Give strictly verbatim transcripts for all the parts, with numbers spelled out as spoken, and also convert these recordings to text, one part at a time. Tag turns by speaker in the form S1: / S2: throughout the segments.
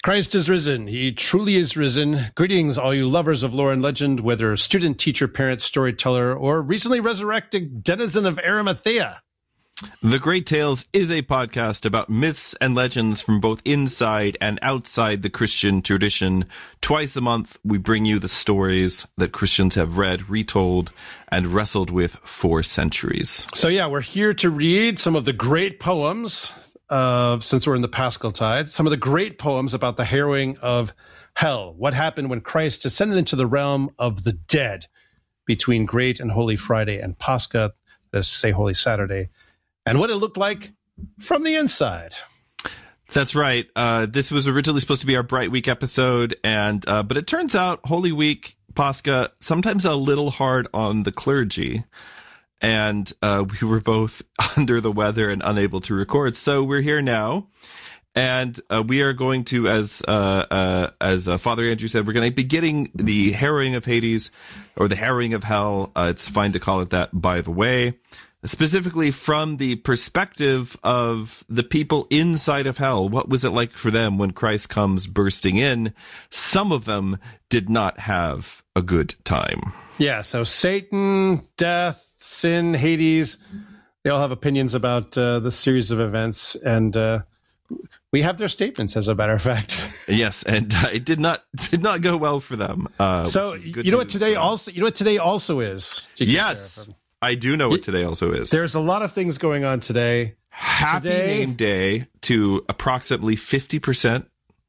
S1: Christ is risen. He truly is risen. Greetings, all you lovers of lore and legend, whether student, teacher, parent, storyteller, or recently resurrected denizen of Arimathea.
S2: The Great Tales is a podcast about myths and legends from both inside and outside the Christian tradition. Twice a month, we bring you the stories that Christians have read, retold, and wrestled with for centuries.
S1: So yeah, we're here to read some of the great poems, uh, since we're in the Paschal Tide, some of the great poems about the harrowing of hell. What happened when Christ descended into the realm of the dead between Great and Holy Friday and Pascha, let's say Holy Saturday, and what it looked like from the inside.
S2: That's right. Uh, this was originally supposed to be our Bright Week episode, and uh, but it turns out Holy Week, Pascha, sometimes a little hard on the clergy, and uh, we were both under the weather and unable to record. So we're here now, and uh, we are going to, as uh, uh, as uh, Father Andrew said, we're going to be getting the harrowing of Hades, or the harrowing of hell. Uh, it's fine to call it that, by the way. Specifically from the perspective of the people inside of hell. What was it like for them when Christ comes bursting in? Some of them did not have a good time.
S1: Yeah, so Satan, death, sin, Hades, they all have opinions about uh, this series of events, and uh, we have their statements, as a matter of fact.
S2: Yes, and uh, it did not did not go well for them. Uh,
S1: so you know what today also you know what today also is?
S2: Yes.
S1: Seraphim?
S2: I do know what today also is.
S1: There's a lot of things going on today.
S2: Happy
S1: today,
S2: name day to approximately fifty percent.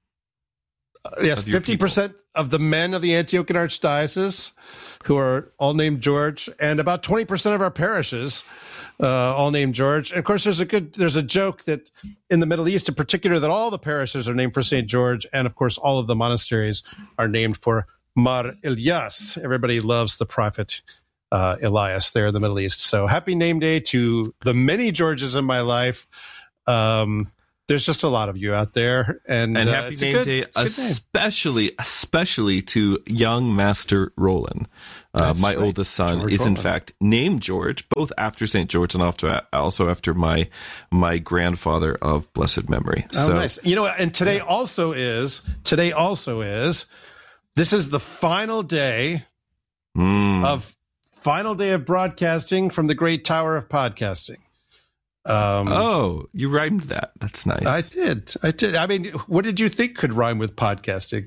S1: Uh, yes, fifty percent of the men of the Antiochian Archdiocese, who are all named George, and about twenty percent of our parishes, uh, all named George. And of course, there's a good, there's a joke that in the Middle East in particular, that all the parishes are named for Saint George. And of course, all of the monasteries are named for Mar Ilyas. Everybody loves the prophet Uh, Elias there in the Middle East. So happy name day to the many Georges in my life. Um, there's just a lot of you out there. And,
S2: and
S1: uh,
S2: happy
S1: it's
S2: name
S1: good,
S2: day,
S1: it's
S2: especially, especially to young Master Roland. Uh, my right. oldest son
S1: George
S2: is
S1: Roland.
S2: in fact named George, both after Saint George and also after my, my grandfather of blessed memory.
S1: Oh,
S2: so,
S1: nice. You know, and today yeah. also is, today also is, this is the final day
S2: mm.
S1: of Final day of broadcasting from the Great Tower of Podcasting. Um,
S2: oh, you rhymed that. That's nice.
S1: I did. I did. I mean, what did you think could rhyme with podcasting?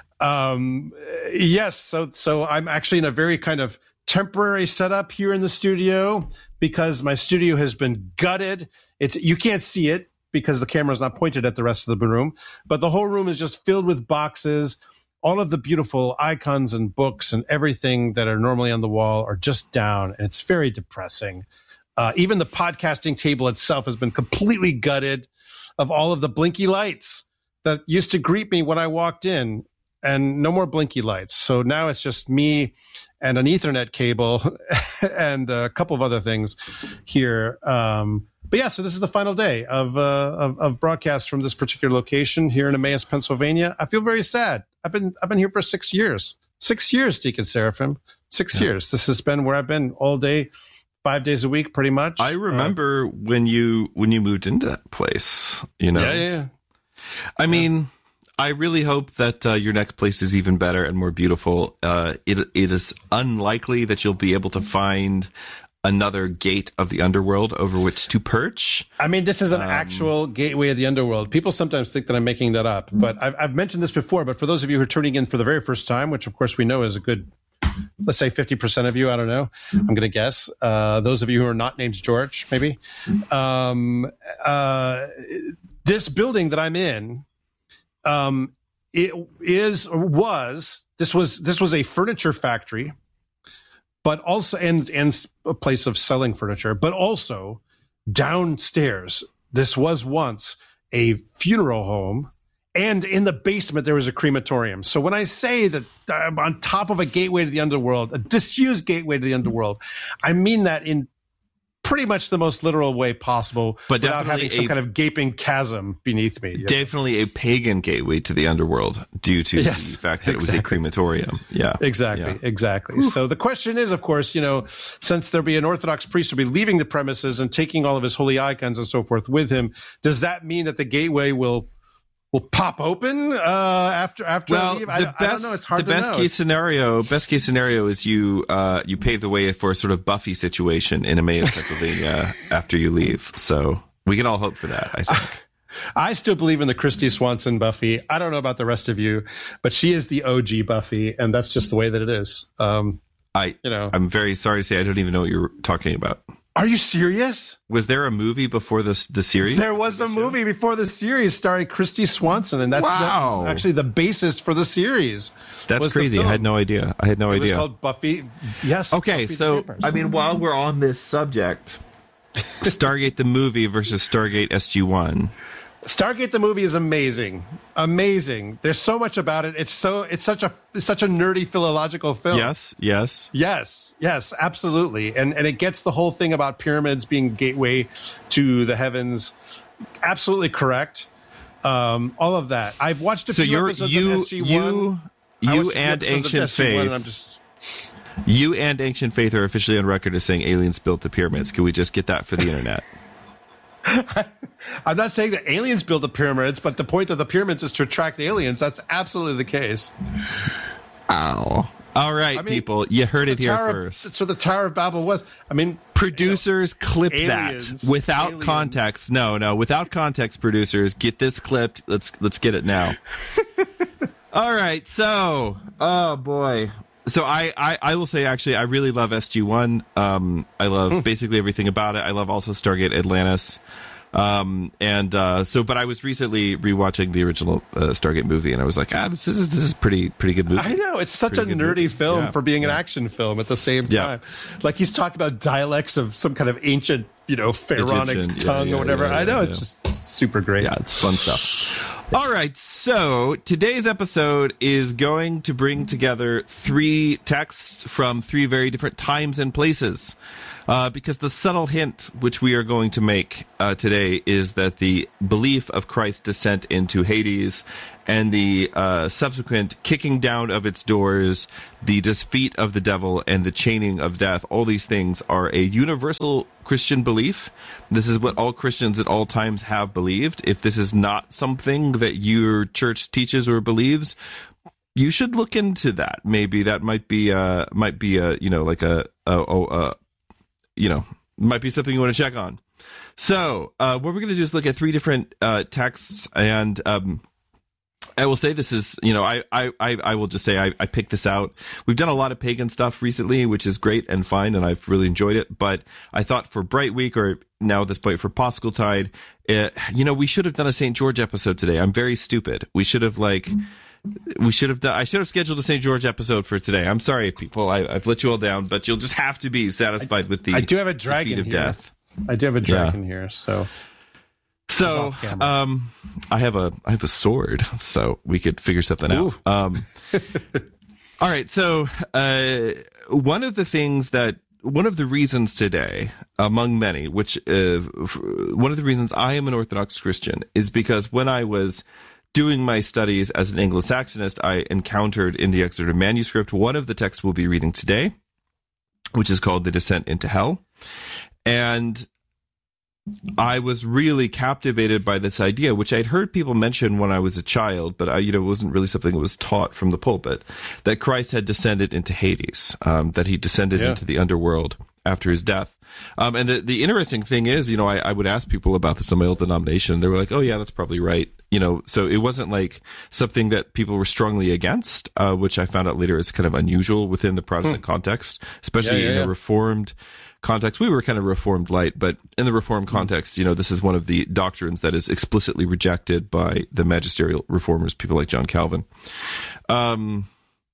S1: Um, yes. So, so I'm actually in a very kind of temporary setup here in the studio because my studio has been gutted. It's, you can't see it because the camera's not pointed at the rest of the room, but the whole room is just filled with boxes. All of the beautiful icons and books and everything that are normally on the wall are just down, and it's very depressing. Uh, even the podcasting table itself has been completely gutted of all of the blinky lights that used to greet me when I walked in, and no more blinky lights. So now it's just me and an Ethernet cable and a couple of other things here. Um, but yeah, so this is the final day of, uh, of of broadcast from this particular location here in Emmaus, Pennsylvania. I feel very sad. I've been I've been here for six years. Six years, Deacon Seraphim. Six yeah. years. This has been where I've been all day, five days a week, pretty much.
S2: I remember uh, when you when you moved into that place. You know.
S1: Yeah, yeah. yeah.
S2: I mean, I really hope that uh, your next place is even better and more beautiful. Uh, it it is unlikely that you'll be able to find another gate of the underworld over which to perch.
S1: I mean, this is an
S2: um,
S1: actual gateway of the underworld. People sometimes think that I'm making that up, but I've, I've mentioned this before. But for those of you who are tuning in for the very first time, which of course we know is a good, let's say fifty percent of you, I don't know, I'm going to guess. Uh, those of you who are not named George, maybe. Um, uh, this building that I'm in, um, it is or was this was this was a furniture factory, but also and and a place of selling furniture, but also downstairs this was once a funeral home, and in the basement there was a crematorium. So when I say that I'm on top of a gateway to the underworld, a disused gateway to the underworld, I mean that in pretty much the most literal way possible,
S2: but
S1: without having some a, kind of gaping chasm beneath me.
S2: Definitely know? a pagan gateway to the underworld due to yes, the fact that exactly. it was a crematorium. Yeah,
S1: exactly,
S2: yeah.
S1: exactly.
S2: Whew.
S1: So the question is, of course, you know, since there'll be an Orthodox priest who'll be leaving the premises and taking all of his holy icons and so forth with him, does that mean that the gateway will will pop open uh, after after
S2: well,
S1: I leave?
S2: the
S1: I,
S2: best,
S1: I don't know. It's hard
S2: the
S1: to
S2: best
S1: know.
S2: case scenario, best case scenario is you uh, you pave the way for a sort of Buffy situation in Emmaus, Pennsylvania after you leave. So we can all hope for that, I think.
S1: I still believe in the Christy Swanson Buffy. I don't know about the rest of you, but she is the O G Buffy, and that's just the way that it is. Um,
S2: I,
S1: you know,
S2: I'm very sorry to say I don't even know what you're talking about.
S1: Are you serious?
S2: Was there a movie before this the series?
S1: There was a movie before the series starring Christy Swanson, and that's,
S2: wow.
S1: that's actually the basis for the series.
S2: That's crazy. I had no idea. I had no
S1: it
S2: idea.
S1: It was called Buffy. Yes.
S2: Okay,
S1: Buffy
S2: so I mean, while we're on this subject, Stargate the movie versus Stargate S G one.
S1: Stargate the movie is amazing, amazing. There's so much about it. It's so it's such a it's such a nerdy philological film.
S2: Yes, yes,
S1: yes, yes, absolutely. And and it gets the whole thing about pyramids being gateway to the heavens. Absolutely correct. Um, all of that. I've watched a
S2: so
S1: few
S2: you're,
S1: episodes
S2: you,
S1: of S G one.
S2: You, you and Ancient Faith.
S1: And I'm just...
S2: You and Ancient Faith are officially on record as saying aliens built the pyramids. Can we just get that for the internet?
S1: I'm not saying that aliens build the pyramids, but the point of the pyramids is to attract aliens. That's absolutely the case.
S2: Ow. All right, I mean, people. You heard it here
S1: Tower,
S2: first.
S1: That's where the Tower of Babel was. I mean,
S2: producers, you know, clip
S1: aliens,
S2: that without
S1: aliens.
S2: context. No, no, without context, producers. Get this clipped. Let's let's get it now. All right. So, oh boy. So I, I, I will say, actually, I really love S G one. Um, I love mm. basically everything about it. I love also Stargate Atlantis. Um, and uh, so, but I was recently rewatching the original uh, Stargate movie, and I was like, ah, this is this is pretty pretty good movie.
S1: I know, it's such pretty a nerdy movie. film yeah. for being yeah. an action film at the same time. Yeah. Like he's talking about dialects of some kind of ancient, you know, pharaonic Egyptian, tongue yeah, or whatever. I know, it's just super great.
S2: Yeah, it's fun stuff. All right, so today's episode is going to bring together three texts from three very different times and places. Uh, because the subtle hint which we are going to make uh, today is that the belief of Christ's descent into Hades and the uh, subsequent kicking down of its doors, the defeat of the devil, and the chaining of death, all these things are a universal Christian belief. This is what all Christians at all times have believed. If this is not something that your church teaches or believes, you should look into that. Maybe that might be uh might be a you know like a a, a, a you know, might be something you want to check on. So, uh, what we're going to do is look at three different uh, texts, and um, I will say this is, you know, I I, I will just say I, I picked this out. We've done a lot of pagan stuff recently, which is great and fine, and I've really enjoyed it. But I thought for Bright Week, or now at this point for Paschaltide, it, you know, we should have done a Saint George episode today. I'm very stupid. We should have like. We should have done. I should have scheduled a Saint George episode for today. I'm sorry, people. I, I've let you all down, but you'll just have to be satisfied
S1: I,
S2: with the.
S1: I do have a dragon
S2: defeat of
S1: here.
S2: death.
S1: I do have a dragon yeah. here, so.
S2: So, um, I have a I have a sword, so we could figure something Ooh. out. Um, all right. So, uh, one of the things that. One of the reasons today, among many, which uh, one of the reasons I am an Orthodox Christian is because when I was doing my studies as an Anglo-Saxonist, I encountered in the Exeter manuscript one of the texts we'll be reading today, which is called The Descent into Hell. And I was really captivated by this idea, which I'd heard people mention when I was a child, but I, you know, it wasn't really something that was taught from the pulpit, that Christ had descended into Hades, um, that he descended yeah. into the underworld after his death. Um, and the, the interesting thing is, you know, I, I would ask people about this in my old denomination, and they were like, oh yeah, that's probably right. You know, so it wasn't like something that people were strongly against, uh, which I found out later is kind of unusual within the Protestant hmm. context, especially yeah, yeah, in yeah. a Reformed context. We were kind of Reformed light, but in the Reformed context, you know, this is one of the doctrines that is explicitly rejected by the magisterial reformers, people like John Calvin. Um,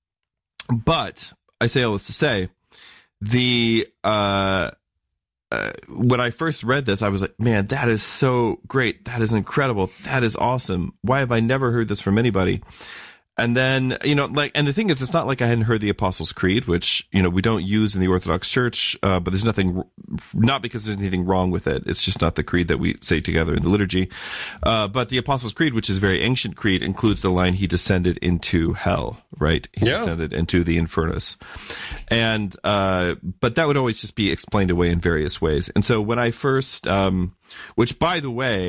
S2: but I say all this to say, the uh, uh, when I first read this, I was like, man, that is so great. That is incredible. That is awesome. Why have I never heard this from anybody? And then, you know, like, and the thing is, it's not like I hadn't heard the Apostles' Creed, which, you know, we don't use in the Orthodox Church, uh, but there's nothing, not because there's anything wrong with it. It's just not the creed that we say together in the liturgy. Uh, but the Apostles' Creed, which is a very ancient creed, includes the line, he descended into hell, right? He yeah. descended into the infernus. And, uh, but that would always just be explained away in various ways. And so when I first, um, which by the way,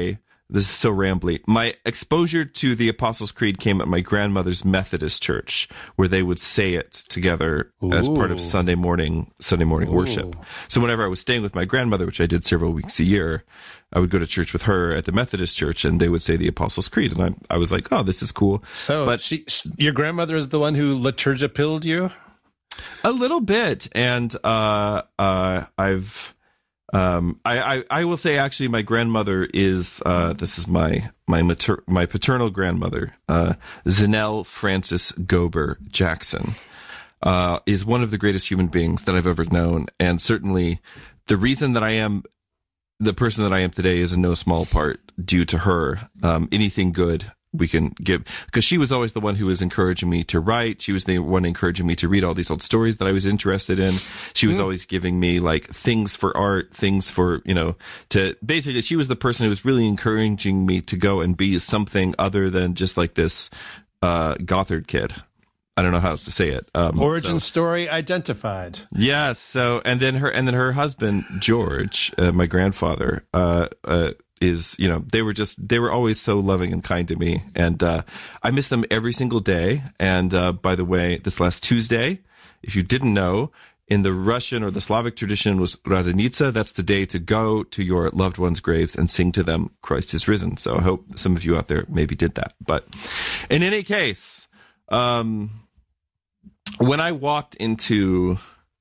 S2: this is so rambly. My exposure to the Apostles' Creed came at my grandmother's Methodist church, where they would say it together Ooh. As part of Sunday morning Sunday morning Ooh. Worship. So whenever I was staying with my grandmother, which I did several weeks a year, I would go to church with her at the Methodist church, and they would say the Apostles' Creed, and I, I was like, oh, this is cool.
S1: So,
S2: but
S1: she, your grandmother is the one who liturgia pilled you?
S2: A little bit, and uh, uh, I've. Um, I, I, I will say actually my grandmother is, uh, this is my, my mater, my paternal grandmother, uh, Zanelle Frances Gober Jackson, uh, is one of the greatest human beings that I've ever known. And certainly the reason that I am the person that I am today is in no small part due to her. Um, anything good we can give, because she was always the one who was encouraging me to write. She was the one encouraging me to read all these old stories that I was interested in. She was mm. always giving me like things for art, things for, you know, to basically, she was the person who was really encouraging me to go and be something other than just like this, uh, Gothard kid. I don't know how else to say it. Um,
S1: Origin
S2: so.
S1: story identified.
S2: Yes. So, and then her, and then her husband, George, uh, my grandfather, uh, uh, is, you know, they were just, they were always so loving and kind to me. And, uh, I miss them every single day. And, uh, by the way, this last Tuesday, if you didn't know, in the Russian or the Slavic tradition was Radonitsa. That's the day to go to your loved ones' graves and sing to them, Christ is risen. So I hope some of you out there maybe did that. But in any case, um, when I walked into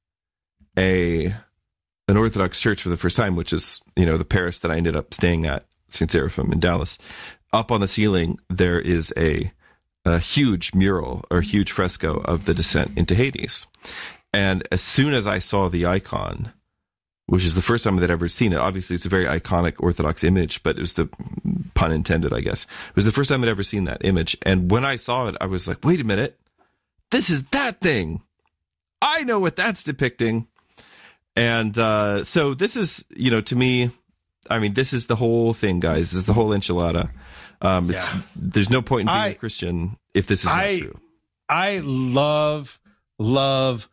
S2: a an Orthodox church for the first time, which is, you know, the parish that I ended up staying at, Saint Seraphim in Dallas, up on the ceiling there is a a huge mural or huge fresco of the descent into Hades. And as soon as I saw the icon, which is the first time that I'd ever seen it, obviously it's a very iconic Orthodox image, but it was the pun intended, I guess. It was the first time I'd ever seen that image. And when I saw it, I was like, wait a minute. This is that thing. I know what that's depicting. And uh, so this is, you know, to me, I mean, this is the whole thing, guys. This is the whole enchilada. Um, it's, yeah. There's no point in being I, a Christian if this is
S1: I,
S2: not true.
S1: I love, love,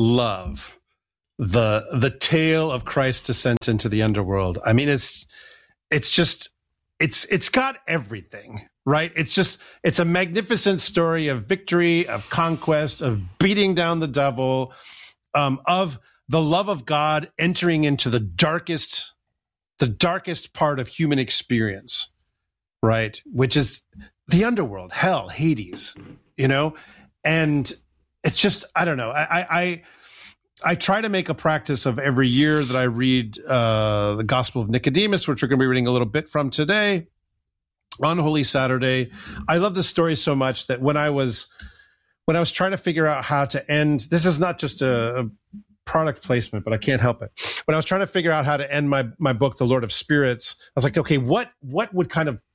S1: love the the tale of Christ's descent into the underworld. I mean, it's it's just it's it's got everything. Right? It's just, it's a magnificent story of victory, of conquest, of beating down the devil, um, of the love of God entering into the darkest, the darkest part of human experience, right? Which is the underworld, hell, Hades, you know? And it's just, I don't know. I, I, I try to make a practice of every year that I read uh, the Gospel of Nicodemus, which we're going to be reading a little bit from today, on Holy Saturday. I love this story so much that when I was when I was trying to figure out how to end, this is not just a, a product placement, but I can't help it. When I was trying to figure out how to end my my book, The Lord of Spirits, I was like, okay, what what would kind of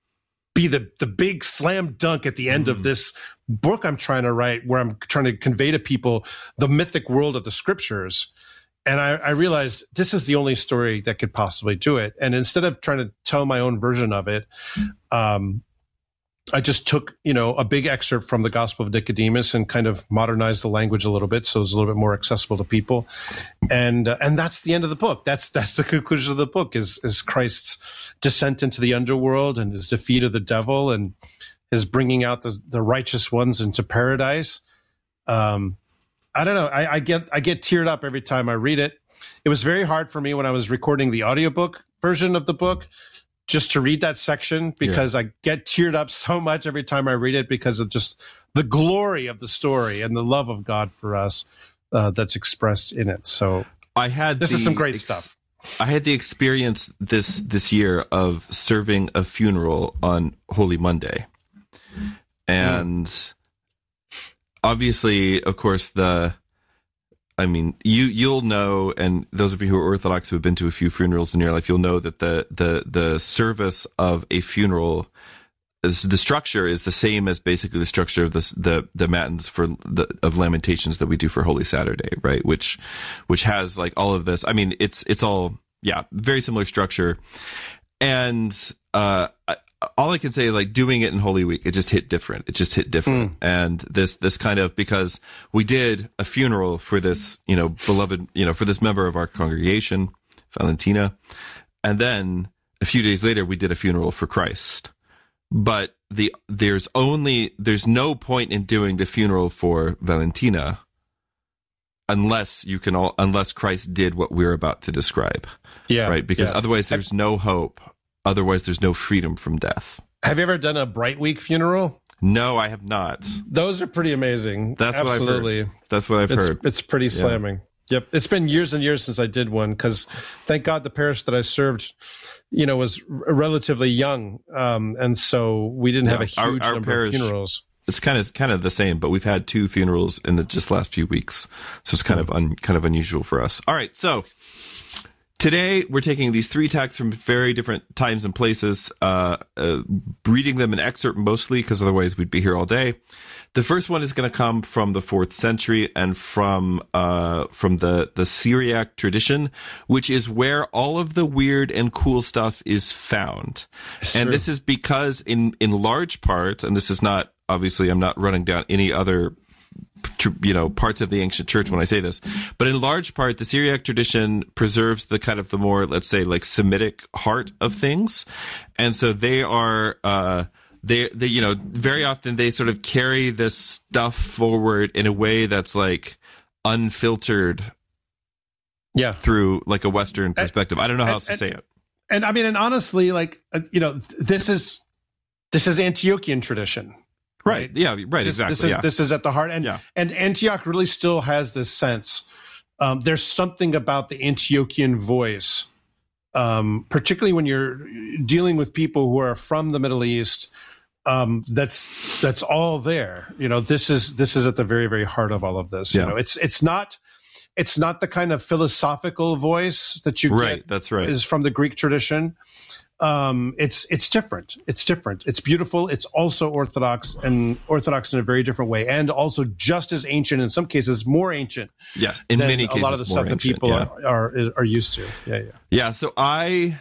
S1: be the the big slam dunk at the end mm. of this book I'm trying to write, where I'm trying to convey to people the mythic world of the scriptures. And I, I realized this is the only story that could possibly do it. And instead of trying to tell my own version of it, um, I just took, you know, a big excerpt from the Gospel of Nicodemus and kind of modernized the language a little bit, so it's a little bit more accessible to people. And uh, and that's the end of the book. That's that's the conclusion of the book: is is Christ's descent into the underworld and his defeat of the devil and his bringing out the the righteous ones into paradise. Um, I don't know. I, I get I get teared up every time I read it. It was very hard for me when I was recording the audiobook version of the book just to read that section, because yeah. I get teared up so much every time I read it because of just the glory of the story and the love of God for us uh, that's expressed in it. So
S2: I had
S1: this
S2: the,
S1: is some great
S2: ex-
S1: stuff.
S2: I had the experience this this year of serving a funeral on Holy Monday, and. Mm. Obviously, of course, the, I mean, you, you'll know, and those of you who are Orthodox who have been to a few funerals in your life, you'll know that the, the, the service of a funeral is, the structure is the same as basically the structure of this, the, the matins for the, of Lamentations that we do for Holy Saturday, right? Which, which has like all of this. I mean, it's, it's all, yeah, very similar structure. And, uh, all I can say is like doing it in Holy Week, it just hit different. It just hit different. Mm. And this, this kind of, because we did a funeral for this, you know, beloved, you know, for this member of our congregation, Valentina. And then a few days later, we did a funeral for Christ. But the there's only there's no point in doing the funeral for Valentina unless you can all unless Christ did what we're about to describe.
S1: Yeah.
S2: Right? Because
S1: yeah.
S2: otherwise there's no hope. Otherwise there's no freedom from death.
S1: Have you ever done a Bright Week funeral?
S2: No, I have not.
S1: Those are pretty amazing.
S2: That's
S1: Absolutely.
S2: what I've heard. That's what I've
S1: it's,
S2: heard.
S1: It's pretty
S2: Yeah.
S1: slamming. Yep. It's been years and years since I did one because thank God the parish that I served, you know, was r- relatively young. Um, and so we didn't
S2: Yeah,
S1: have a huge
S2: our- our
S1: number
S2: parish-
S1: of funerals.
S2: It's kind of kind of the same, but we've had two funerals in the just last few weeks, so it's kind of un, kind of unusual for us. All right, so today we're taking these three texts from very different times and places, uh, uh, reading them in excerpt mostly because otherwise we'd be here all day. The first one is going to come from the fourth century and from uh, from the the Syriac tradition, which is where all of the weird and cool stuff is found.
S1: It's
S2: and
S1: true.
S2: this is because in in large part, and this is not obviously I'm not running down any other you know parts of the ancient church when I say this, but in large part the Syriac tradition preserves the kind of the more, let's say, like Semitic heart of things, and so they are uh they they you know very often they sort of carry this stuff forward in a way that's like unfiltered
S1: Yeah.
S2: through like a Western perspective. I don't know how
S1: and-
S2: else to
S1: and-
S2: say it.
S1: And I mean, and honestly, like, uh, you know, th- this is, this is Antiochian tradition.
S2: Right. Yeah. Right.
S1: This,
S2: exactly.
S1: This is,
S2: yeah.
S1: this is at the heart. And,
S2: Yeah.
S1: and Antioch really still has this sense. Um, there's something about the Antiochian voice, um, particularly when you're dealing with people who are from the Middle East. Um, that's, that's all there. You know, this is, this is at the very, very heart of all of this.
S2: Yeah.
S1: You know, it's, it's not, it's not the kind of philosophical voice that you
S2: Right.
S1: get
S2: That's right.
S1: is from the Greek tradition. Um, it's it's different. It's different. It's beautiful. It's also orthodox and orthodox in a very different way, and also just as ancient in some cases, more ancient.
S2: Yes. In
S1: than
S2: many
S1: a
S2: cases,
S1: lot of the
S2: more
S1: stuff that
S2: ancient,
S1: people
S2: yeah.
S1: are, are are used to. Yeah, yeah.
S2: Yeah, so I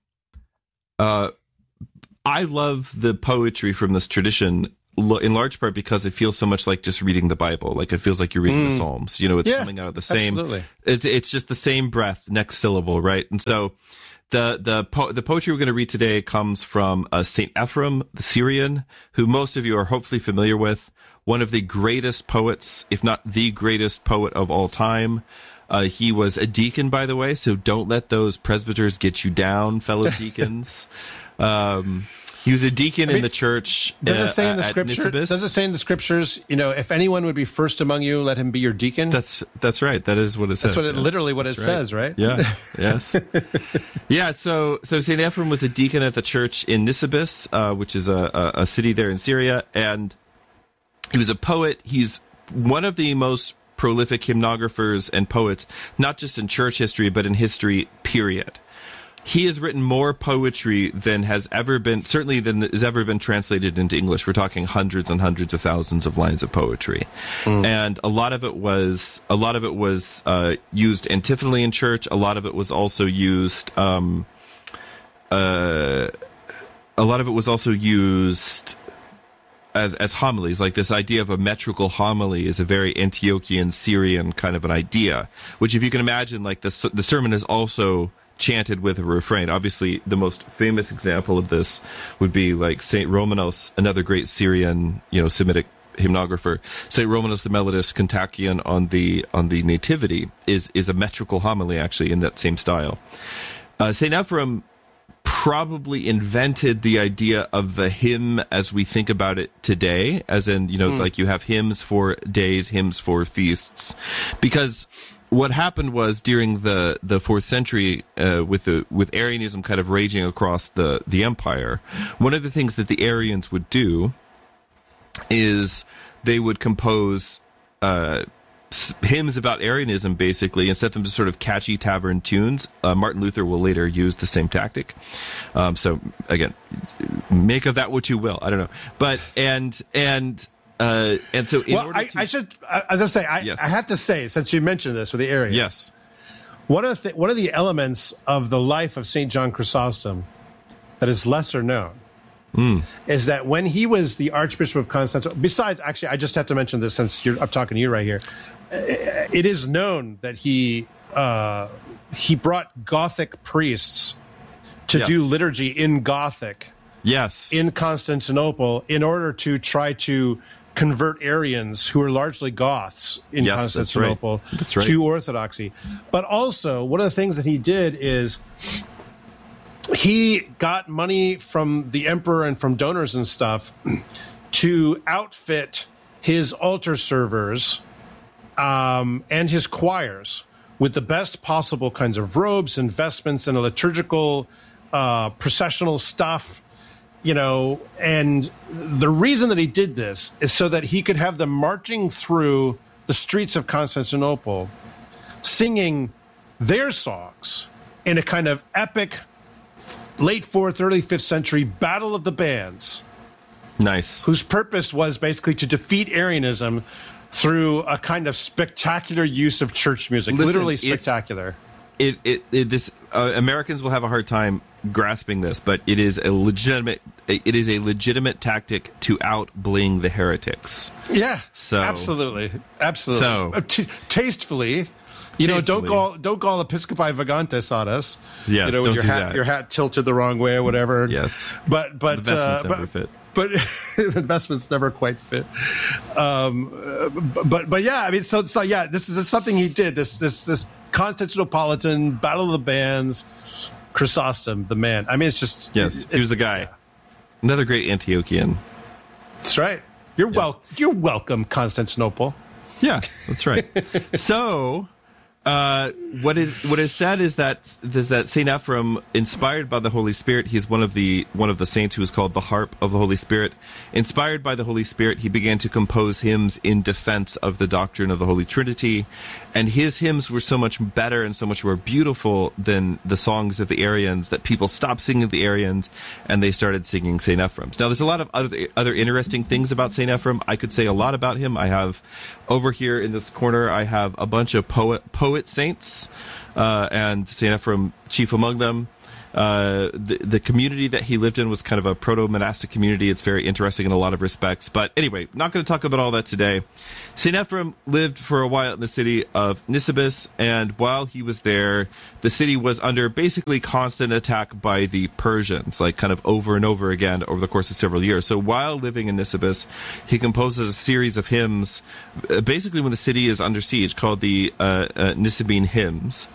S2: uh I love the poetry from this tradition lo- in large part because it feels so much like just reading the Bible. Like it feels like you're reading the
S1: Mm.
S2: Psalms. You know, it's
S1: Yeah,
S2: coming out of the same
S1: Absolutely.
S2: it's it's just the same breath, next syllable, right? And so the the po- the poetry we're going to read today comes from uh, Saint Ephrem, the Syrian, who most of you are hopefully familiar with, one of the greatest poets, if not the greatest poet of all time. Uh, he was a deacon, by the way, so don't let those presbyters get you down, fellow deacons. Um, he was a deacon
S1: I mean,
S2: in the church.
S1: Does
S2: uh,
S1: it say in the
S2: at
S1: scripture?
S2: Nisibis.
S1: Does it say in the scriptures? You know, if anyone would be first among you, let him be your deacon.
S2: That's that's right. That is what it says.
S1: That's what it
S2: yes.
S1: literally what
S2: That's
S1: it says, right?
S2: Yeah. Yes. Yeah. So so Saint Ephrem was a deacon at the church in Nisibis, uh, which is a, a a city there in Syria, and he was a poet. He's one of the most prolific hymnographers and poets, not just in church history, but in history, period. He has written more poetry than has ever been, certainly than has ever been translated into English. We're talking hundreds and hundreds of thousands of lines of poetry. Mm. And a lot of it was, a lot of it was, uh, used antiphonally in church. A lot of it was also used, um, uh, a lot of it was also used as as homilies. Like this idea of a metrical homily is a very Antiochian Syrian kind of an idea, which if you can imagine, like the, the sermon is also chanted with a refrain. Obviously, the most famous example of this would be like Saint Romanos, another great Syrian, you know, Semitic hymnographer. Saint Romanos the Melodist Kontakion on the on the Nativity is is a metrical homily, actually, in that same style. Uh, Saint Ephrem probably invented the idea of the hymn as we think about it today, as in, you know, mm. like you have hymns for days, hymns for feasts, because what happened was during the, the fourth century, uh, with the with Arianism kind of raging across the, the empire, one of the things that the Arians would do is they would compose uh, hymns about Arianism, basically, and set them to sort of catchy tavern tunes. Uh, Martin Luther will later use the same tactic. Um, so again, make of that what you will. I don't know, but and and. Uh, and so, in
S1: well,
S2: order
S1: I,
S2: to,
S1: I should, as I say, I,
S2: yes.
S1: I have to say, since you mentioned this with the Arians,
S2: yes,
S1: one of the th- one of the elements of the life of Saint John Chrysostom that is lesser known mm. is that when he was the Archbishop of Constantinople, besides, actually, I just have to mention this since you're, I'm talking to you right here. It is known that he uh, he brought Gothic priests to
S2: Yes.
S1: do liturgy in Gothic
S2: Yes.
S1: in Constantinople in order to try to convert Arians, who are largely Goths in
S2: Yes, that's
S1: Constantinople,
S2: right. That's right.
S1: to Orthodoxy. But also, one of the things that he did is he got money from the emperor and from donors and stuff to outfit his altar servers um, and his choirs with the best possible kinds of robes and vestments and a liturgical uh, processional stuff. You know, and the reason that he did this is so that he could have them marching through the streets of Constantinople, singing their songs in a kind of epic late fourth, early fifth century battle of the bands,
S2: Nice.
S1: whose purpose was basically to defeat Arianism through a kind of spectacular use of church music,
S2: Listen,
S1: literally
S2: it's-
S1: spectacular.
S2: It, it, it this uh, Americans will have a hard time grasping this, but it is a legitimate it is a legitimate tactic to out bling the heretics.
S1: Yeah,
S2: So-
S1: absolutely, absolutely.
S2: So-
S1: Uh, t- tastefully, you know, don't
S2: Tastefully.
S1: call don't call Episcopi Vagantes on us.
S2: Yes,
S1: you know,
S2: don't
S1: with your
S2: do
S1: hat
S2: that.
S1: your hat tilted the wrong way or whatever.
S2: Yes.
S1: but but
S2: The vestments
S1: uh,
S2: never
S1: but,
S2: fit.
S1: but the investments never quite fit. Um, uh, but but yeah, I mean, so so yeah, this is something he did. This this this Constantinopolitan Battle of the Bands, Chrysostom, the man. I mean, it's just
S2: Yes,
S1: it's-
S2: he was the guy. Another great Antiochian.
S1: That's right. You're well. You're welcome, Constantinople.
S2: Yeah, that's right. So, uh, what is what is said is that is that Saint Ephrem, inspired by the Holy Spirit, he's one of the one of the saints who is called the harp of the Holy Spirit. Inspired by the Holy Spirit, he began to compose hymns in defense of the doctrine of the Holy Trinity, and his hymns were so much better and so much more beautiful than the songs of the Arians that people stopped singing the Arians and they started singing Saint Ephrem's. Now, there's a lot of other other interesting things about Saint Ephrem. I could say a lot about him. I have over here in this corner, I have a bunch of poet poet saints, uh, and Saint Ephrem chief among them. Uh, the, the community that he lived in was kind of a proto-monastic community. It's very interesting in a lot of respects. But anyway, not going to talk about all that today. Saint Ephrem lived for a while in the city of Nisibis, and while he was there, the city was under basically constant attack by the Persians, like kind of over and over again over the course of several years. So while living in Nisibis, he composes a series of hymns, uh, basically when the city is under siege, called the uh, uh, Nisibene hymns.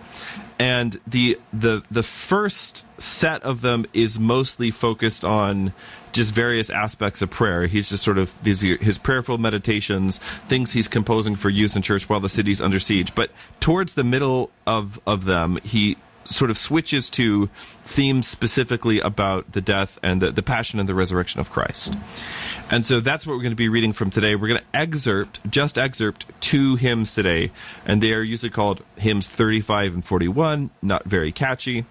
S2: And the the the first set of them is mostly focused on just various aspects of prayer. He's just sort of these his prayerful meditations, things he's composing for use in church while the city's under siege. But towards the middle of of them, he sort of switches to themes specifically about the death and the, the passion and the resurrection of Christ. And so that's what we're going to be reading from today. We're going to excerpt, just excerpt two hymns today, and they are usually called hymns thirty-five and forty-one, not very catchy.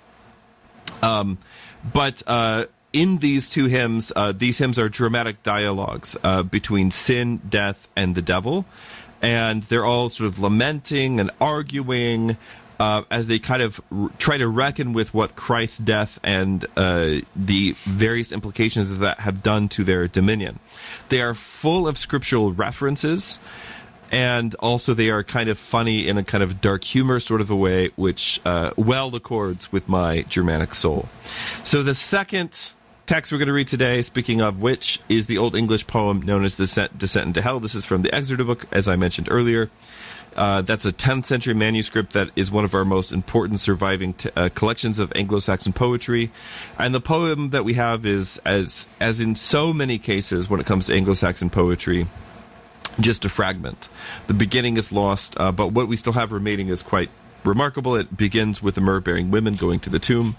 S2: Um, but uh, in these two hymns, uh, these hymns are dramatic dialogues uh, between sin, death, and the devil. And they're all sort of lamenting and arguing uh, as they kind of r- try to reckon with what Christ's death and uh, the various implications of that have done to their dominion. They are full of scriptural references, and also they are kind of funny in a kind of dark humor sort of a way, which uh, well accords with my Germanic soul. So the second text we're going to read today, speaking of which, is the Old English poem known as Descent, Descent into Hell. This is from the Exeter book, as I mentioned earlier. Uh, that's a tenth century manuscript that is one of our most important surviving t- uh, collections of Anglo-Saxon poetry. And the poem that we have is, as as in so many cases when it comes to Anglo-Saxon poetry, just a fragment. The beginning is lost, uh, but what we still have remaining is quite remarkable. It begins with the myrrh-bearing women going to the tomb,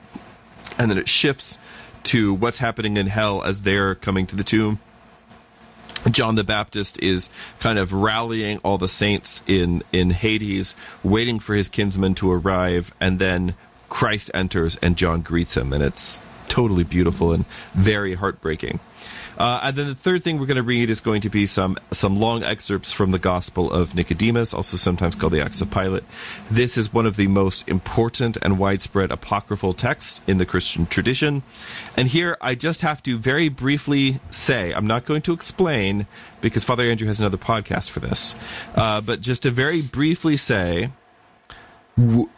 S2: and then it shifts to what's happening in hell as they're coming to the tomb. John the Baptist is kind of rallying all the saints in, in Hades, waiting for his kinsmen to arrive, and then Christ enters and John greets him, and it's totally beautiful and very heartbreaking. Uh, and then the third thing we're going to read is going to be some some long excerpts from the Gospel of Nicodemus, also sometimes called the Acts of Pilate. This is one of the most important and widespread apocryphal texts in the Christian tradition. And here I just have to very briefly say, I'm not going to explain because Father Andrew has another podcast for this, uh, but just to very briefly say, w-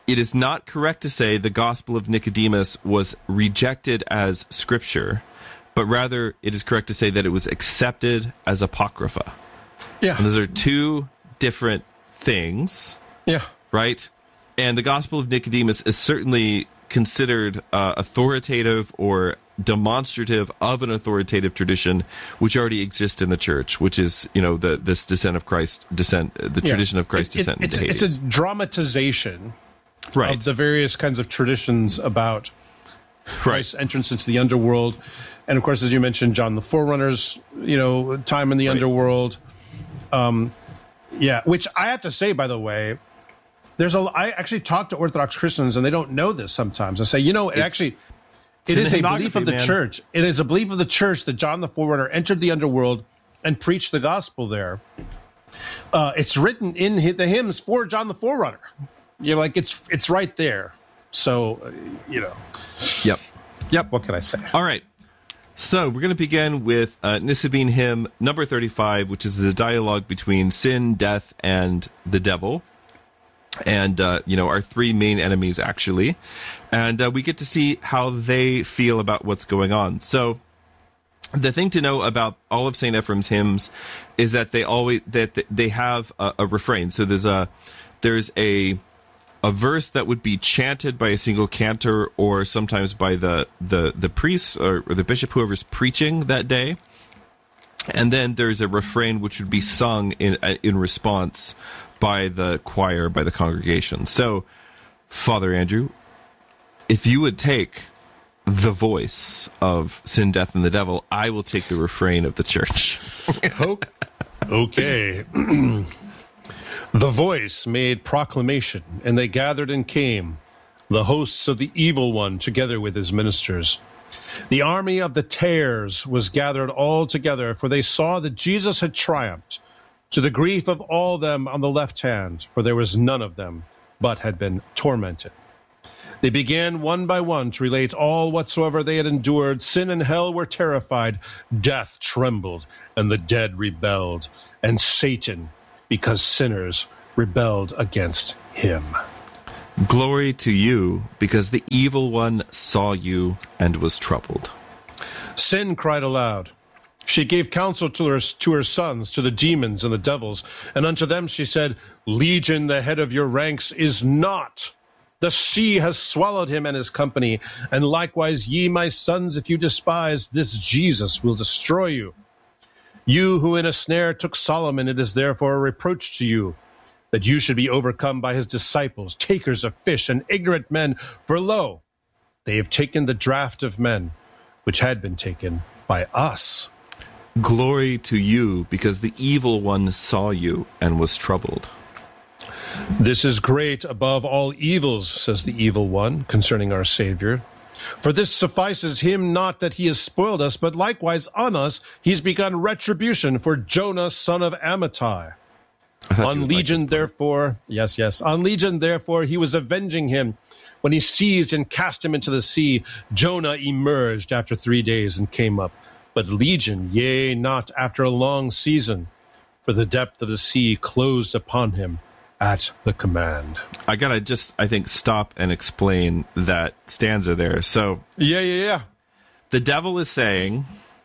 S2: it is not correct to say the Gospel of Nicodemus was rejected as scripture, but rather it is correct to say that it was accepted as apocrypha.
S1: Yeah.
S2: And those are two different things.
S1: Yeah.
S2: Right? And the Gospel of Nicodemus is certainly considered uh, authoritative or demonstrative of an authoritative tradition which already exists in the church, which is, you know, the this descent of Christ, descent, the yeah. tradition of Christ's
S1: it,
S2: descent
S1: it, it's,
S2: into Hades.
S1: It's a dramatization
S2: right.
S1: of the various kinds of traditions about Christ's right. entrance into the underworld. And of course, as you mentioned, John the Forerunner's, you know, time in the right. underworld. Um, yeah, which I have to say, by the way, there's a, I actually talk to Orthodox Christians and they don't know this sometimes. I say, you know, it
S2: it's,
S1: actually, it is a belief of the
S2: man.
S1: church. It is a belief of the church that John the Forerunner entered the underworld and preached the gospel there. Uh, it's written in the hymns for John the Forerunner. You're like, it's, it's right there. So, uh, you know.
S2: Yep. Yep.
S1: What can I say?
S2: All right. So we're going to begin with uh, Nisibene hymn number thirty-five, which is the dialogue between sin, death, and the devil. And, uh, you know, our three main enemies, actually. And uh, we get to see how they feel about what's going on. So the thing to know about all of Saint Ephraim's hymns is that they always, that they have a, a refrain. So there's a, there's a, a verse that would be chanted by a single cantor or sometimes by the, the, the priest or, or the bishop, whoever's preaching that day. And then there's a refrain which would be sung in, in response by the choir, by the congregation. So, Father Andrew, if you would take the voice of sin, death, and the devil, I will take the refrain of the church.
S1: Okay. The voice made proclamation, and they gathered and came, the hosts of the evil one together with his ministers. The army of the tares was gathered all together, for they saw that Jesus had triumphed, to the grief of all them on the left hand, for there was none of them but had been tormented. They began one by one to relate all whatsoever they had endured. Sin and hell were terrified, death trembled, and the dead rebelled, and Satan, because sinners rebelled against him.
S2: Glory to you, because the evil one saw you and was troubled.
S1: Sin cried aloud. She gave counsel to her, to her sons, to the demons and the devils, and unto them she said, Legion, the head of your ranks, is not. The sea has swallowed him and his company, and likewise ye, my sons, if you despise, this Jesus will destroy you. You who in a snare took Solomon, it is therefore a reproach to you, that you should be overcome by his disciples, takers of fish and ignorant men. For lo, they have taken the draught of men, which had been taken by us.
S2: Glory to you, because the evil one saw you and was troubled.
S1: This is great above all evils, says the evil one, concerning our Savior. For this suffices him not that he has spoiled us, but likewise on us he's begun retribution for Jonah, son of Amittai. On Legion, like therefore, yes, yes, on Legion, therefore, he was avenging him. When he seized and cast him into the sea, Jonah emerged after three days and came up. But Legion, yea, not after a long season, for the depth of the sea closed upon him at the command.
S2: I gotta just, I think, stop and explain that stanza there. So,
S1: yeah, yeah, yeah.
S2: The devil is saying,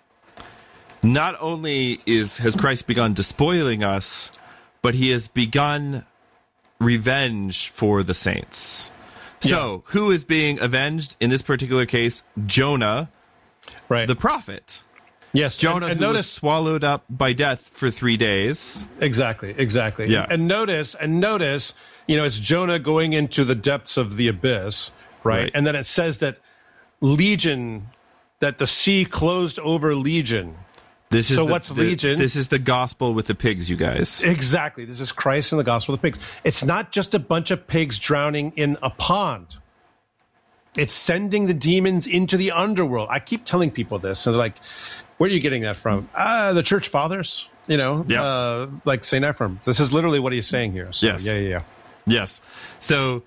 S2: not only is has Christ begun despoiling us, but he has begun revenge for the saints. So, yeah. Who is being avenged in this particular case? Jonah,
S1: right?
S2: The prophet.
S1: Yes,
S2: Jonah,
S1: and, and
S2: who
S1: notice,
S2: was swallowed up by death for three days.
S1: Exactly, exactly.
S2: Yeah.
S1: And notice, and notice, you know, it's Jonah going into the depths of the abyss, right? right? And then it says that Legion, that the sea closed over Legion.
S2: This is
S1: so
S2: the,
S1: what's
S2: the,
S1: Legion?
S2: This is the gospel with the pigs, you guys.
S1: Exactly. This is Christ and the gospel of the pigs. It's not just a bunch of pigs drowning in a pond. It's sending the demons into the underworld. I keep telling people this, and they're like, where are you getting that from? Ah, uh, the church fathers, you know,
S2: yep.
S1: uh, like Saint Ephraim. This is literally what he's saying here. So,
S2: yes.
S1: Yeah, yeah, yeah.
S2: Yes. So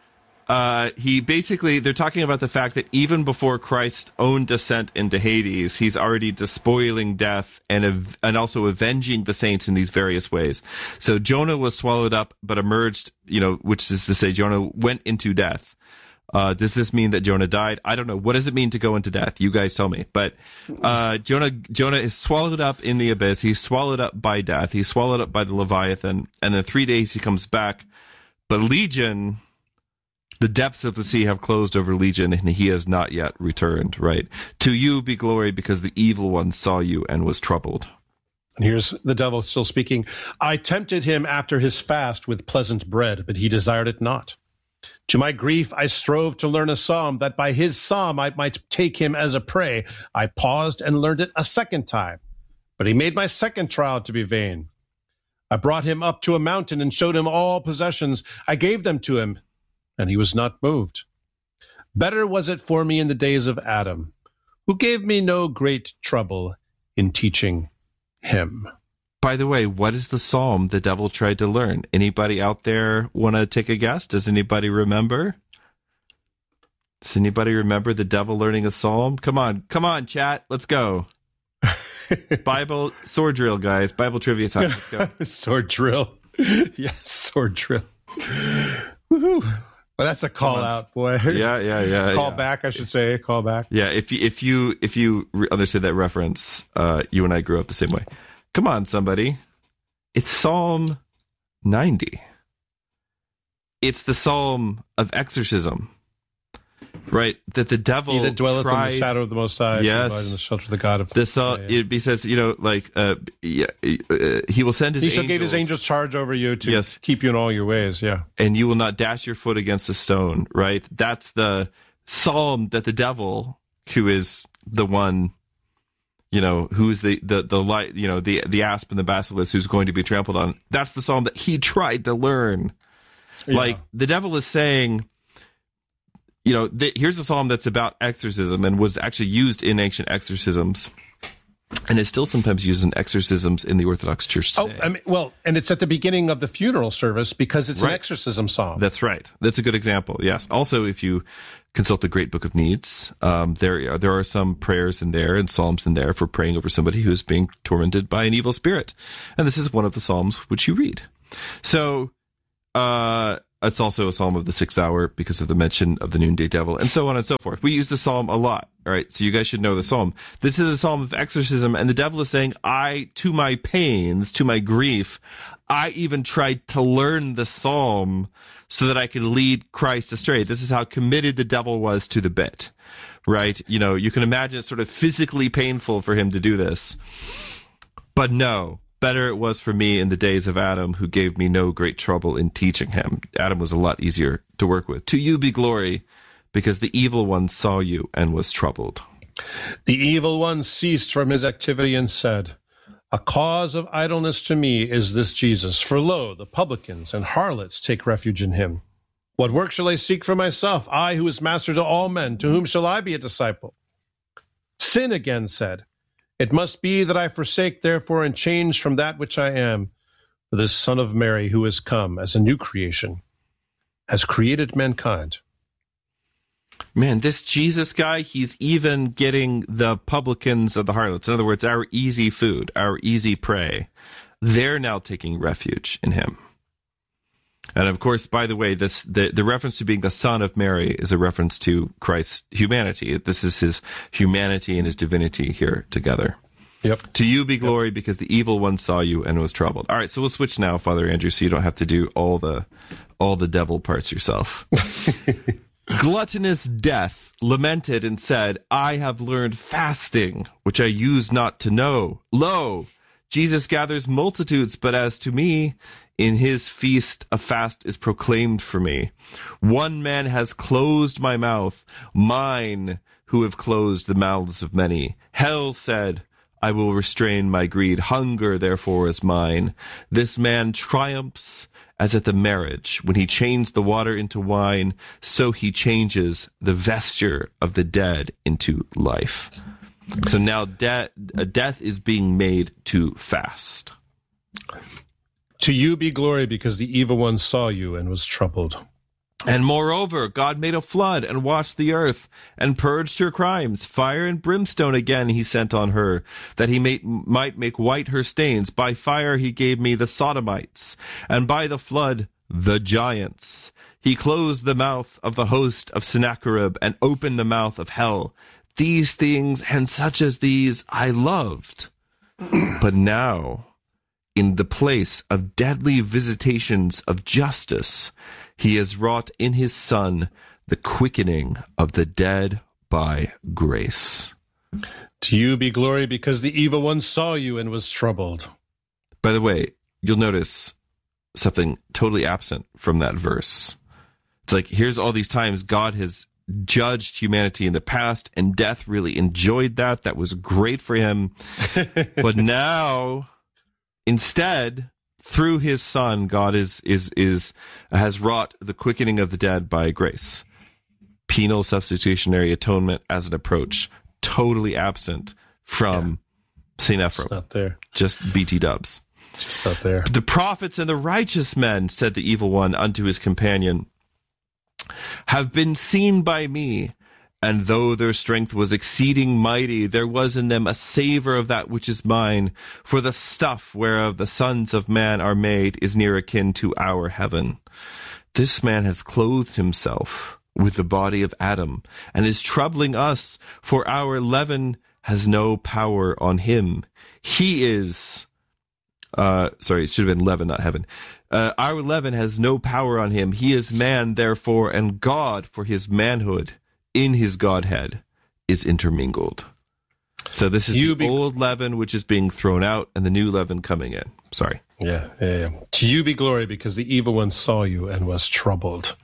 S2: Uh, he basically, they're talking about the fact that even before Christ's own descent into Hades, he's already despoiling death and av- and also avenging the saints in these various ways. So Jonah was swallowed up, but emerged, you know, which is to say Jonah went into death. Uh, does this mean that Jonah died? I don't know. What does it mean to go into death? You guys tell me. But uh, Jonah Jonah is swallowed up in the abyss. He's swallowed up by death. He's swallowed up by the Leviathan. And in three days he comes back. But Legion... the depths of the sea have closed over Legion, and he has not yet returned, right? To you be glory, because the evil one saw you and was troubled.
S1: And here's the devil still speaking. I tempted him after his fast with pleasant bread, but he desired it not. To my grief I strove to learn a psalm, that by his psalm I might take him as a prey. I paused and learned it a second time, but he made my second trial to be vain. I brought him up to a mountain and showed him all possessions. I gave them to him, and he was not moved. Better was it for me in the days of Adam, who gave me no great trouble in teaching him.
S2: By the way, what is the psalm the devil tried to learn? Anybody out there want to take a guess? Does anybody remember? Does anybody remember the devil learning a psalm? Come on, come on, chat. Let's go. Bible sword drill, guys. Bible trivia time. Let's go.
S1: Sword drill. Yes, sword drill. Woohoo. Well, that's a call out, boy.
S2: Yeah, yeah, yeah.
S1: Call
S2: yeah.
S1: back, I should say. Call back.
S2: Yeah, if you if you if you re- understood that reference, uh, you and I grew up the same way. Come on, somebody. It's Psalm ninety. It's the Psalm of exorcism, right? That the devil
S1: He that dwelleth
S2: tried,
S1: in the shadow of the Most High,
S2: yes,
S1: shall abide in the shelter of the God of
S2: this. Uh,
S1: yeah, yeah.
S2: It he says, you know, like, uh, yeah, uh, he will send his.
S1: He shall
S2: angels,
S1: give his angels charge over you to
S2: yes.
S1: keep you in all your ways. Yeah,
S2: and you will not dash your foot against a stone. Right? That's the psalm that the devil, who is the one, you know, who's the the the light, you know, the the asp and the basilisk, who's going to be trampled on. That's the psalm that he tried to learn.
S1: yeah.
S2: Like the devil is saying, you know, th- here's a psalm that's about exorcism and was actually used in ancient exorcisms, and is still sometimes used in exorcisms in the Orthodox Church today.
S1: Oh, I mean, well, and it's at the beginning of the funeral service because it's
S2: Right.
S1: an exorcism psalm.
S2: That's right. That's a good example. Yes. Also, if you consult the Great Book of Needs, um, there are, there are some prayers in there and psalms in there for praying over somebody who is being tormented by an evil spirit, and this is one of the psalms which you read. So, uh, it's also a psalm of the sixth hour because of the mention of the noonday devil, and so on and so forth. We use the psalm a lot. All right, so you guys should know the psalm. This is a psalm of exorcism, and the devil is saying, I, to my pains, to my grief, I even tried to learn the psalm so that I could lead Christ astray. This is how committed the devil was to the bit, right? You know, you can imagine it's sort of physically painful for him to do this. But no, better it was for me in the days of Adam, who gave me no great trouble in teaching him. Adam was a lot easier to work with. To you be glory, because the evil one saw you and was troubled.
S1: The evil one ceased from his activity and said, a cause of idleness to me is this Jesus, for lo, the publicans and harlots take refuge in him. What work shall I seek for myself, I who is master to all men? To whom shall I be a disciple? Sin again said, it must be that I forsake therefore and change from that which I am. For this Son of Mary, who is come as a new creation, has created mankind.
S2: Man, this Jesus guy, he's even getting the publicans and the harlots. In other words, our easy food, our easy prey. They're now taking refuge in him. And of course, by the way, this the, the reference to being the Son of Mary is a reference to Christ's humanity. This is his humanity and his divinity here together.
S1: Yep.
S2: To you be glory, because the evil one saw you and was troubled. All right, so we'll switch now, Father Andrew, so you don't have to do all the all the devil parts yourself. Gluttonous death lamented and said, I have learned fasting, which I used not to know. Lo, Jesus gathers multitudes, but as to me, in his feast a fast is proclaimed for me. One man has closed my mouth, mine who have closed the mouths of many. Hell said, I will restrain my greed. Hunger, therefore, is mine. This man triumphs as at the marriage. When he changed the water into wine, so he changes the vesture of the dead into life. So now de- death is being made to fast.
S1: To you be glory, because the evil one saw you and was troubled.
S2: And moreover, God made a flood and washed the earth and purged her crimes. Fire and brimstone again he sent on her, that he may, might make white her stains. By fire he gave me the Sodomites, and by the flood the giants. He closed the mouth of the host of Sennacherib and opened the mouth of hell. These things and such as these I loved. But now, in the place of deadly visitations of justice, he has wrought in his Son the quickening of the dead by grace.
S1: To you be glory, because the evil one saw you and was troubled.
S2: By the way, you'll notice something totally absent from that verse. It's like, here's all these times God has judged humanity in the past, and death really enjoyed that. That was great for him. But now, instead, through his Son, God is is is has wrought the quickening of the dead by grace. Penal substitutionary atonement as an approach, totally absent from yeah. Saint Ephrem.
S1: It's not there.
S2: Just B T dubs.
S1: Just not there.
S2: The prophets and the righteous men, said the evil one unto his companion, have been seen by me, and though their strength was exceeding mighty, there was in them a savor of that which is mine, for the stuff whereof the sons of man are made is near akin to our heaven. This man has clothed himself with the body of Adam, and is troubling us, for our leaven has no power on him. He is... Uh, sorry, it should have been leaven, not heaven. Uh, our leaven has no power on him. He is man, therefore, and God, for his manhood in his Godhead is intermingled. So this is you the be- old leaven which is being thrown out, and the new leaven coming in. Sorry.
S1: Yeah, yeah, yeah. To you be glory, because the evil one saw you and was troubled.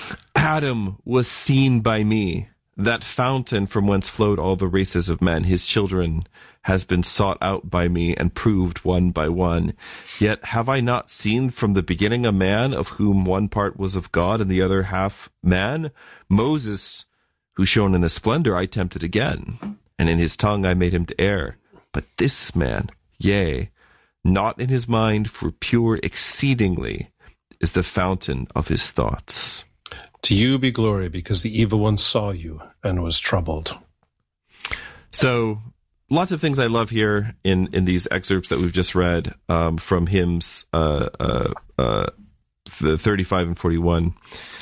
S2: Adam was seen by me, that fountain from whence flowed all the races of men. His children has been sought out by me and proved one by one. Yet have I not seen from the beginning a man of whom one part was of God and the other half man? Moses, who shone in his splendor, I tempted again, and in his tongue I made him to err. But this man, yea, not in his mind, for pure exceedingly is the fountain of his thoughts.
S1: To you be glory, because the evil one saw you and was troubled.
S2: So, lots of things I love here in, in these excerpts that we've just read um, from hymns uh, uh, uh, thirty-five and forty-one.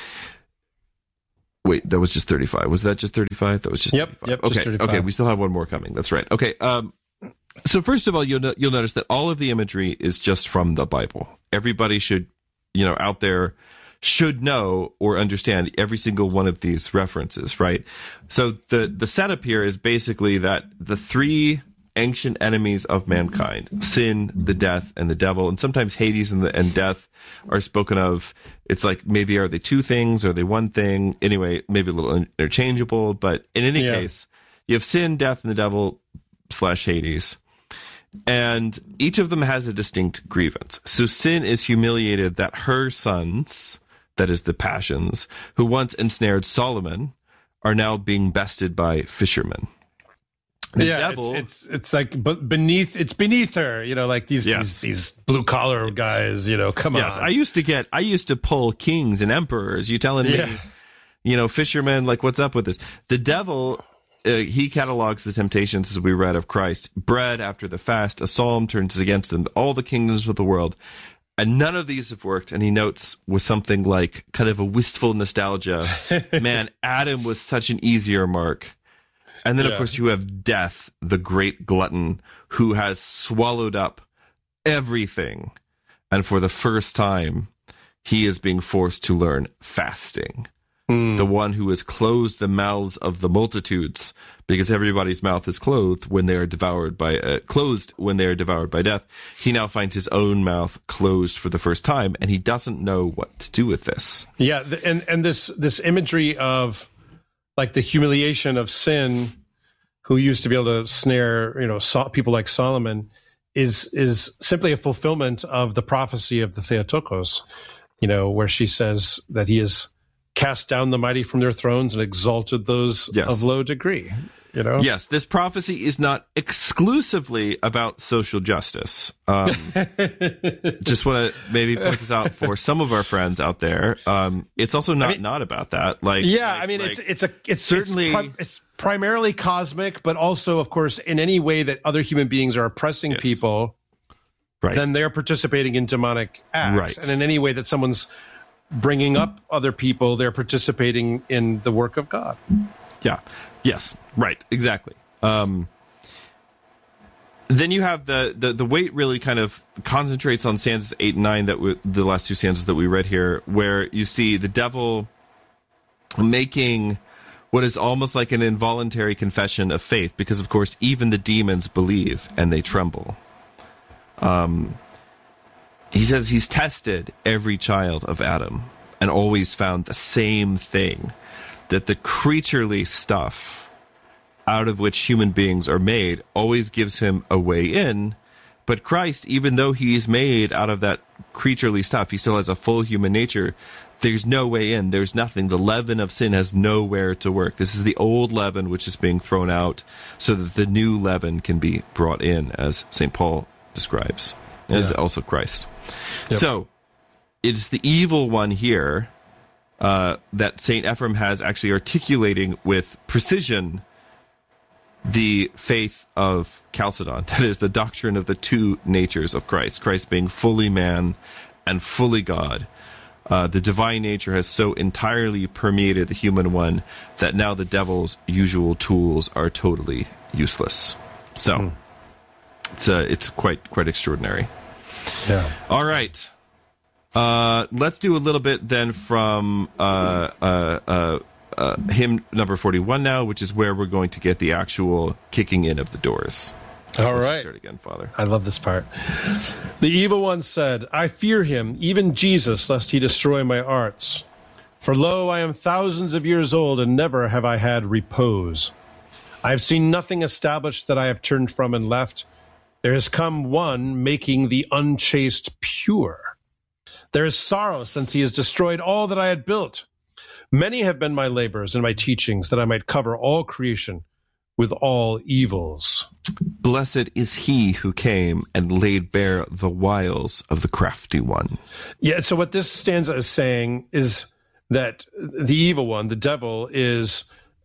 S2: Wait, that was just thirty-five. Was that just thirty-five? That was just
S1: yep,
S2: thirty-five.
S1: yep.
S2: Okay,
S1: just thirty-five.
S2: Okay. We still have one more coming. That's right. Okay. Um, so first of all, you'll no, you'll notice that all of the imagery is just from the Bible. Everybody should, you know, out there should know or understand every single one of these references, right? So the the setup here is basically that the three ancient enemies of mankind, sin, the death, and the devil, and sometimes Hades and, the, and death are spoken of. It's like, maybe are they two things? Are they one thing? Anyway, maybe a little interchangeable, but in any yeah. case, you have sin, death, and the devil slash Hades. And each of them has a distinct grievance. So sin is humiliated that her sons, that is the passions, who once ensnared Solomon, are now being bested by fishermen. The
S1: yeah,
S2: devil,
S1: it's, it's it's like but beneath it's beneath her, you know, like these
S2: yes.
S1: these, these blue collar guys, you know. Come
S2: yes,
S1: on.
S2: I used to get I used to pull kings and emperors. You telling
S1: yeah.
S2: me, you know, fishermen? Like, what's up with this? The devil, uh, he catalogs the temptations as we read of Christ. Bread after the fast, a psalm turns against them. All the kingdoms of the world. And none of these have worked. And he notes with something like kind of a wistful nostalgia. Man, Adam was such an easier mark. And then, yeah. of course, you have death, the great glutton, who has swallowed up everything. And for the first time, he is being forced to learn fasting. Mm. The one who has closed the mouths of the multitudes, because everybody's mouth is clothed when they are devoured by uh, closed when they are devoured by death. He now finds his own mouth closed for the first time, and he doesn't know what to do with this.
S1: Yeah, and and this this imagery of like the humiliation of sin, who used to be able to snare, you know, so, people like Solomon, is is simply a fulfillment of the prophecy of the Theotokos, you know, where she says that he has cast down the mighty from their thrones and exalted those
S2: yes.
S1: of low degree. you know?
S2: Yes, this prophecy is not exclusively about social justice. Um, just want to maybe point this out for some of our friends out there. Um, it's also not, I mean, not about that. Like,
S1: yeah,
S2: like,
S1: I mean,
S2: like,
S1: it's, it's a, it's
S2: certainly,
S1: it's, pri- it's primarily cosmic, but also, of course, in any way that other human beings are oppressing yes. people, right. then they're participating in demonic acts.
S2: Right.
S1: And in any way that someone's bringing up other people, they're participating in the work of God.
S2: Yeah. Yes. Right. Exactly. Um, then you have the, the, the weight really kind of concentrates on stanzas eight and nine that we, the last two stanzas that we read here, where you see the devil making what is almost like an involuntary confession of faith, because of course, even the demons believe and they tremble. Um, he says he's tested every child of Adam and always found the same thing, that the creaturely stuff out of which human beings are made always gives him a way in. But Christ, even though he's made out of that creaturely stuff, he still has a full human nature. There's no way in. There's nothing. The leaven of sin has nowhere to work. This is the old leaven which is being thrown out so that the new leaven can be brought in, as Saint Paul describes, as yeah. also Christ. Yep. So it's the evil one here uh, that Saint Ephrem has actually articulating with precision the faith of Chalcedon. That is the doctrine of the two natures of Christ, Christ being fully man and fully God. Uh, the divine nature has so entirely permeated the human one that now the devil's usual tools are totally useless. So mm. it's uh, it's quite quite extraordinary.
S1: Yeah.
S2: All right. Uh, let's do a little bit then from uh, uh, uh, uh, hymn number forty-one now, which is where we're going to get the actual kicking in of the doors.
S1: All
S2: Let's
S1: right.
S2: Start again, Father.
S1: I love this part. The evil one said, I fear him, even Jesus, lest he destroy my arts. For lo, I am thousands of years old, and never have I had repose. I have seen nothing established that I have turned from and left. There has come one making the unchaste pure. There is sorrow since he has destroyed all that I had built. Many have been my labors and my teachings, that I might cover all creation with all evils.
S2: Blessed is he who came and laid bare the wiles of the crafty one.
S1: Yeah, so what this stanza is saying is that the evil one, the devil, is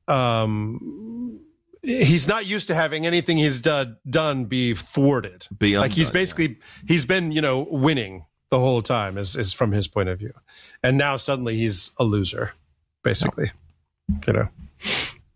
S1: um, he's not used to having anything he's done done be thwarted.
S2: Be undone,
S1: like he's basically yeah. he's been, you know, winning the whole time, is is from his point of view, and now suddenly he's a loser, basically. No. You know.